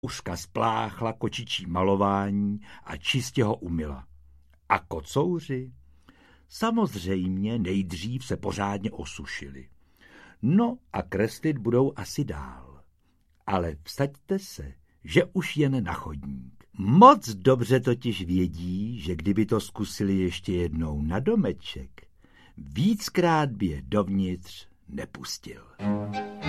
Uška spláchla kočičí malování a čistě ho umyla. A kocouři? Samozřejmě nejdřív se pořádně osušili. No a kreslit budou asi dál. Ale vsaďte se, že už jen na chodník. Moc dobře totiž vědí, že kdyby to zkusili ještě jednou na domeček, víckrát by je dovnitř nepustil.